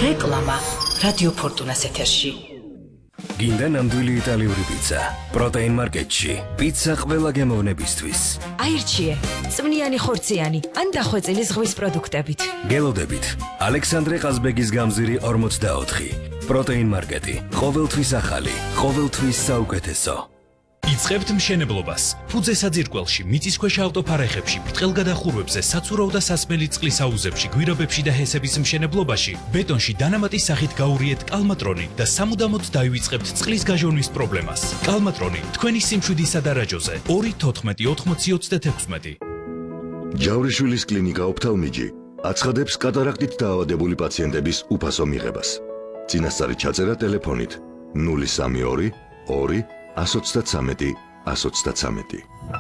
რეკლამა რადიო ფორტუნას ეთერში. გინდა ნამდვილი იტალიური პიცა. პროტეინ მარკეტში. პიცა ყველა გემოვნებისთვის. აირჩიე, წვნიანი ხორციანი ან დახვეწილი ზღვის პროდუქტებით. გელოდებით. ალექსანდრე ყაზბეგის გამზირი 44. პროტეინ მარკეტი. ყოველთვის ახალი, ყოველთვის საუკეთესო. იწყებთ მშენებლობას. ფუძე საძირკველში, მიწისქვეშა ავტოფარეხებში, ბრტყელგადახურვებზე, საცურაო და სასმელი წყლის აუზებში, გვირაბებში და ჰესების მშენებლობაში, ბეტონში დანამატის სახით გაურიეთ კალმატრონი და სამუდამოდ დაივიწყებთ წყლის გაჟონვის პრობლემას. კალმატრონი თქვენი სიმშვიდისა და რაჯოზე 2-14-80-36. ჯავრიშვილის კლინიკა ოფთალმიჯი აცხადებს კატარაქტით დაავადებული პაციენტების უფასო მიღებას. წინასწარი ჩაწერა ტელეფონით 032 2 133 133.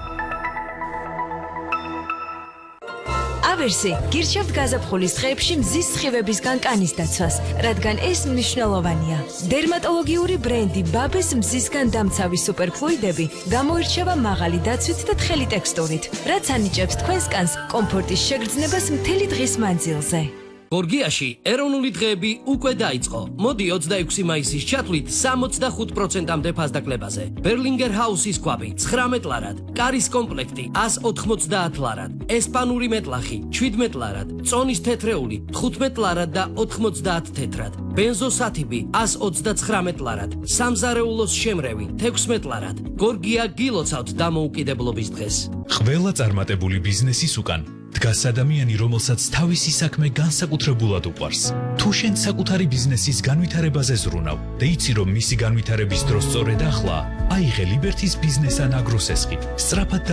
ავერსი გირჩევთ გაზაფხულის დღეებში მზის სხივებისგან კანის დაცვას, რადგან ეს მნიშვნელოვანია. დერმატოლოგიური ბრენდი ბაბეს მზისგან დამცავი სუპერფლუიდები გამოირჩევა მაღალი დაცვით და თხელი ტექსტურით, რაც ანიჭებს თქვენს კანს კომფორტის შეგრძნებას მთელი დღის მანძილზე. გორგიაში ეროვნული დღეები უკვე დაიწყო. მოდი 26 მაისის ჩათვლით 65%-მდე ფასდაკლებაზე. ბერლინგერ ჰაუსის კვაბი 19 ლარად, კარის კომპლექტი 190 ლარად, ესპანური მეტლახი 17 ლარად, წონის თეთრეული 15 ლარად და 90 თეთრად, ბენზოსათიბი 129 ლარად, სამზარეულოს შემრევი 16 ლარად. გორგია გილოცავთ დამოუკიდებლობის დღეს. ყველა წარმატებული ბიზნესის უკან დგას ადამიანი, რომელსაც თავისი საქმე განსაკუთრებულად უყვარს. თუ შენ საკუთარი ბიზნესის განვითარებაზე ზრუნავ და იცი, რომ მისი განვითარების დრო სწორედ ახლა, აიღე ლიბერთის ბიზნეს ან აგროს ესხი. სწრაფად